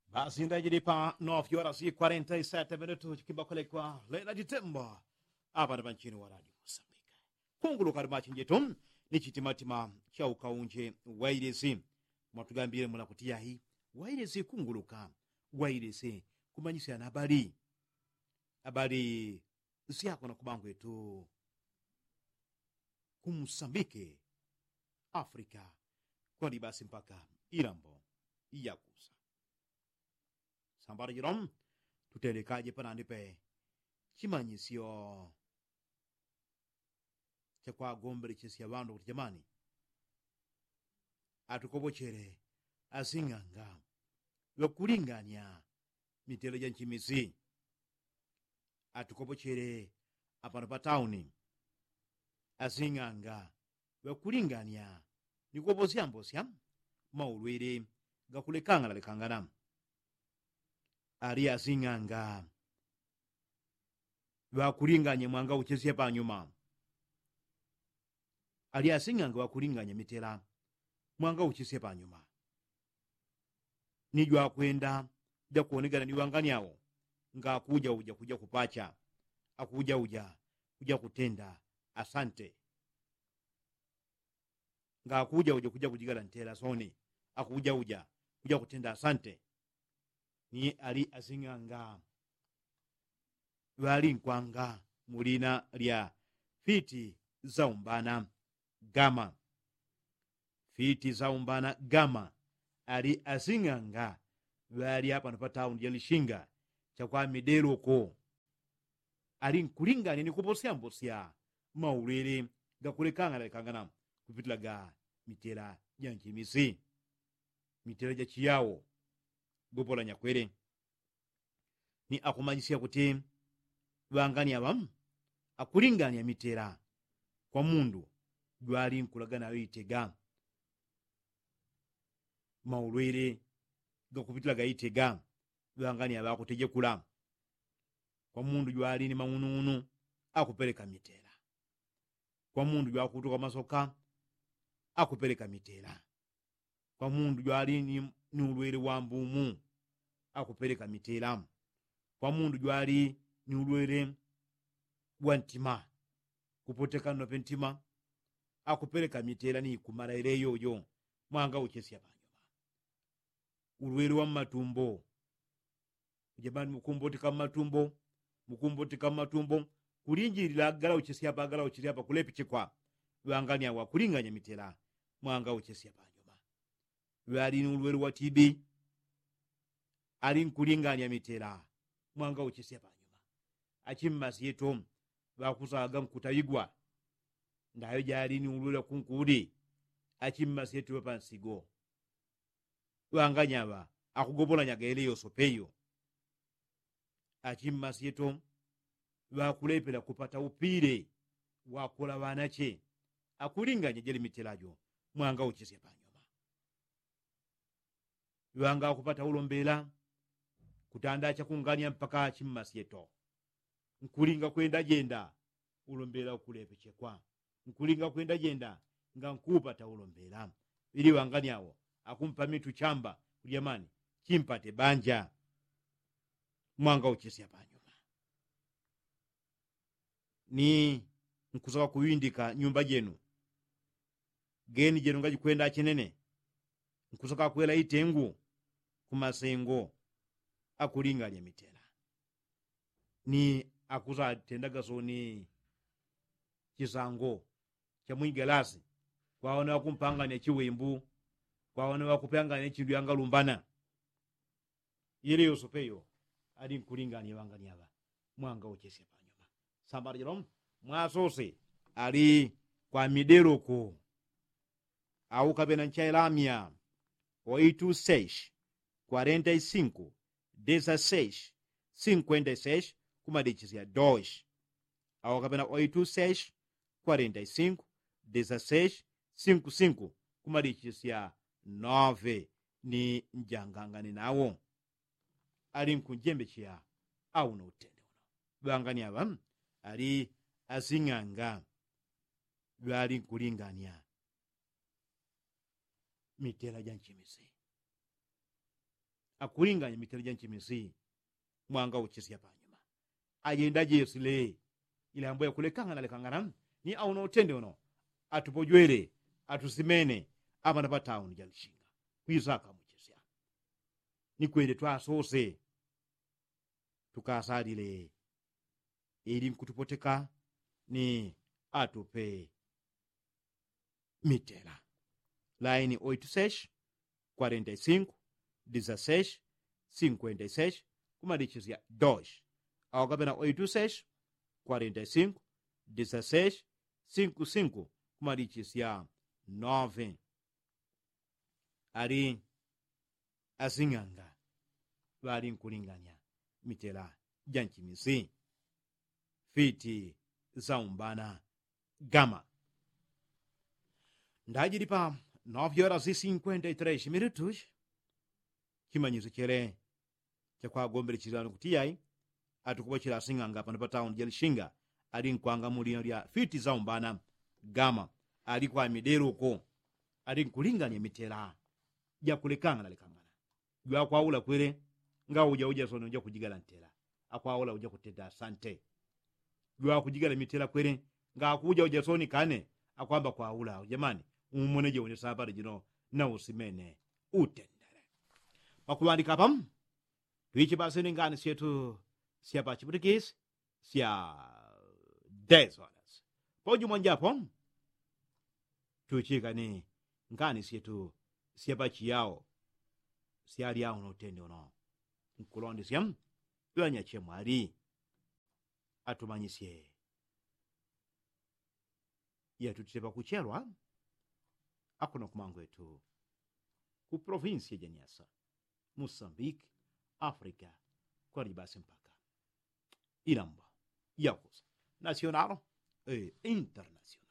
Basi ndajiri pa 9 horas e 47 minutos kibakolekwa lena ditemba apa ndi panchini wa radio Mozambique. Kungulu kali machinjeto ni chitimatima cha ukaunje wairesi mwatugambire mula kuti yahi wairesi kunguluka wairesi kumanyisa na habari ziyako na kubangu yetu kumsambike Afrika kwani basi mpaka irambo iyakusa sambara jirom tutelekaje panandi pe chimanyisio chakwa gombere chesi abantu kuti jamani atukobochere asinganga lokulinganya mitelo ya nchimisi atukobochere apano pa tauni asinganga lokulinganya nikobosyambosya maulwere gakulekangana lekangana ali asinganga wakulinganya mwanga uchesya panyuma ali asinganga wakulinganya mitela mwanga uchesya panyuma nijwa kwenda ja kuonekana ni wangani yao nga akuja uja kuja kupacha akuja kuja kutenda asante nga akuja uja kuja kujigala ntela soni akuja kuja kutenda asante ni ali asinganga wali nkwanga mulina lya fiti zaumbana gama fiti zaumbana gama ali asinganga wali hapa napata undi ya lishinga chakwa mideroko ali nkulingani ni kuposyambosya maulere gakulekanga lekangana kupitilaga mitera ya nchimisi mitera ja chiyawo bopola nyakwere ni akumanyisya kuti wangani abamu akulinganya mitera kwa mundu gwali nkulagana ayitega maulwere gakupitilaga ayitega wangani abakuteje kula kwa mundu gwali ni maununu akupeleka mitera kwa mundu gwakutuka masoka akupeleka mitera kwa mundu gwali ni ulwere wa mbumu akupeleka mitera kwa mundu gwali ni ulwere wa ntima kupotekano pentima akupeleka mitera ni kumara ile yoyo mwanga uchesya panyuma ulwere wa matumbo jabani mukumbotika matumbo kulinjirira gala uchesya pa gala uchesya pa kulepiche kwa wangani awa kulinganya mitera mwanga uchesya panyuma wali ni ulwere wa TB ali nkulinganya mitera mwanga uchesya panyuma achimmasi yeto bakusaga nkutayigwa ndayo jali ni ulwere kunkudi achimmasi yeto pansigo wanganyaba akugobola nyagele yosopeyo achimmasi yeto bakulepela kupata upire wakola banache akulinganya jeli miterajo mwanga uchesya panyuma wanga kupata ulombela kutanda cha kungania mpaka chimmasi yeto nkulinga kwenda jenda ulombela ukulepeche kwa nkulinga kwenda jenda nga nkupata ulombela ili wangani awo akumpa mitu chamba kujamani chimpate banja mwanga uchesya panyuma ni nkusaka kuwindika nyumba jenu geni jenu ngaji kwenda achinene nkusaka kuela itengu kumasengo akulinganya mitera ni akuza tendaga soni chisango cha mwigalasi kwaona wakumpanganya chiwembu kwaona wakupanganya chindu yanga lumbana ile yosopeyo ali nkulinganya wangani aba mwanga uchesya panyuma sambari jirom mwasose ali kwa mideroko au kapena nchailamia 826 45 16 56 kumadichisya 2 au kapena 826 45 16 55 kumadichisya 9 ni njangangani nawo ali nkunjembechya au na utende uno bangani aba ali asinganga bali nkulinganya mitera ja nchimisi akulinganya mitera ja nchimisi mwanga uchisi panyuma ayenda jesile ile ambo yakulekangana lekangana ni auno utende uno atupojwere atusimene abana pa town ja Lichinga kwizaka muchisi ni kwende twasose tukasalile ili nkutupoteka ni atupe mitera line 86 45 16 56 kumadichizia 2 au kapena 86 45 16 55 kumadichizia 9 ali asing'anga bali nkulinganya mitera ja nchimisi fiti zaumbana gama ndajiri pa 9:53 chimanyizo chere chakwagombere chirano kuti yayi atukubachira asing'anga pano pa town ja Lichinga ali nkwanga mulino lya fiti zaumbana gama ali kwa mideruko ali nkulinganya mitera ja kulekangana lekangana jwa kwaula kwere nga uja sono nja kujigala ntera akwaula uja kutenda asante jwa kujigala mitera kwere nga akuja uja soni kane akwamba kwaula jamani umumoneje wone sabari jino na usimene utendere pakuandika pam tuichi basene ngani sietu sia pa chiputikisi sia 10 horas poju mwanjapo tuichika ni ngani sietu sia pa chiyao sia liao no tende ono nkulondi siam tuanya chemwali atumanyisye yatutisepa kuchelwa akuno kumango etu ku provinsia ya Niassa Moçambique África kwali basi mpaka ilamba yakuza nacional e internacional